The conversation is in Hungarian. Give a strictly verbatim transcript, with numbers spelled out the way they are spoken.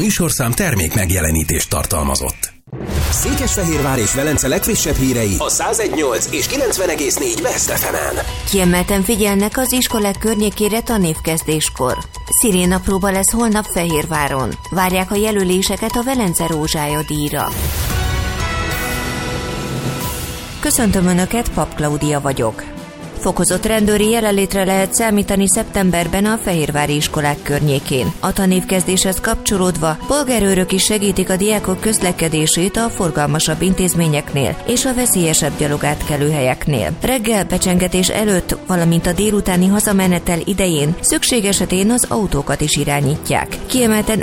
műsorszám termék megjelenítést tartalmazott. Székesfehérvár és Velence legfrissebb hírei a száz egy egész nyolc és kilencven egész négy Best ef emen. Kiemelten figyelnek az iskolák környékére tanévkezdéskor. Szirénapróba lesz holnap Fehérváron. Várják a jelöléseket a Velence Rózsája díjra. Köszöntöm Önöket, Pap Klaudia vagyok. Fokozott rendőri jelenlétre lehet számítani szeptemberben a fehérvári iskolák környékén. A tanévkezdéshez kapcsolódva polgárőrök is segítik a diákok közlekedését a forgalmasabb intézményeknél és a veszélyesebb gyalogátkelőhelyeknél. Reggel, becsengetés előtt, valamint a délutáni hazamenetel idején szükség esetén az autókat is irányítják. Kiemelten